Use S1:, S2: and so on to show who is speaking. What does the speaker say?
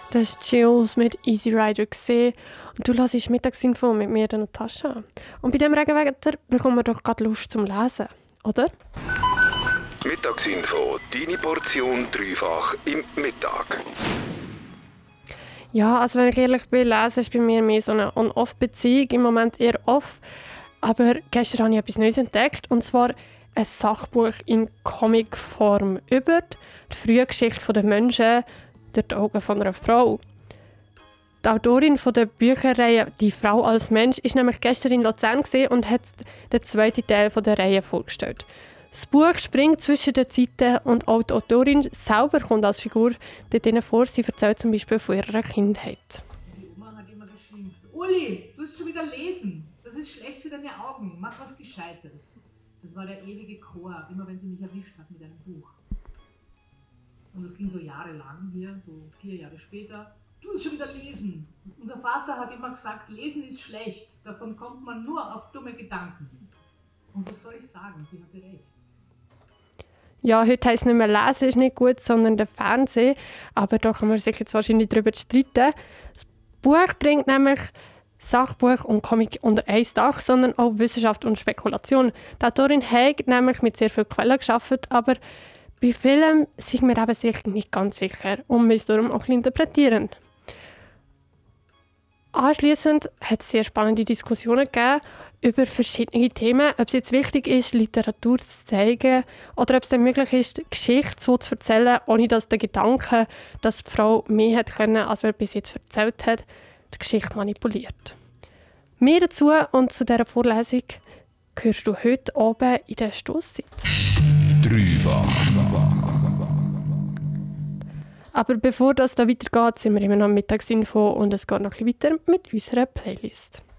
S1: Das ist Chills mit Easy Rider und du hörst Mittagsinfo mit mir, der Natascha. Und bei diesem Regenwetter bekommen wir doch gerade Lust zum Lesen, oder?
S2: Mittagsinfo, deine Portion dreifach im Mittag.
S1: Ja, also wenn ich ehrlich bin, Lesen ist bei mir mehr so eine On-Off-Beziehung, im Moment eher off. Aber gestern habe ich etwas Neues entdeckt, und zwar ein Sachbuch in Comicform über die frühe Geschichte der Menschen durch die Augen von einer Frau. Die Autorin der Bücherreihe «Die Frau als Mensch» war nämlich gestern in Luzern und hat den zweiten Teil der Reihe vorgestellt. Das Buch springt zwischen den Zeiten und auch die Autorin selber kommt als Figur dort vor. Sie erzählt zum Beispiel von ihrer Kindheit.
S3: Die Oma hat immer geschimpft. Uli, du musst schon wieder lesen. Das ist schlecht für deine Augen. Mach was Gescheites. Das war der ewige Chor, immer wenn sie mich erwischt hat mit einem Buch. Und das ging so jahrelang hier, so 4 Jahre später. Du musst schon wieder lesen. Unser Vater hat immer gesagt, lesen ist schlecht. Davon kommt man nur auf dumme Gedanken. Und was soll ich sagen? Sie hatte recht.
S1: Ja, heute heisst es nicht mehr «Lesen ist nicht gut», sondern der Fernsehen. Aber da kann man sich jetzt wahrscheinlich darüber streiten. Das Buch bringt nämlich Sachbuch und Comic unter ein Dach, sondern auch Wissenschaft und Spekulation. Die Autorin hat nämlich mit sehr vielen Quellen gearbeitet, aber bei vielem sind wir eben sich nicht ganz sicher und müssen darum auch ein bisschen interpretieren. Anschliessend hat es sehr spannende Diskussionen gegeben über verschiedene Themen, ob es jetzt wichtig ist, Literatur zu zeigen oder ob es dann möglich ist, Geschichte so zu erzählen, ohne dass der Gedanke, dass die Frau mehr hat können, als er bis jetzt erzählt hat, die Geschichte manipuliert. Mehr dazu und zu dieser Vorlesung hörst du heute oben in der Stosszeit.
S2: Dreifach.
S1: Aber bevor das da weitergeht, sind wir immer noch am Mittagsinfo und es geht noch ein bisschen weiter mit unserer Playlist.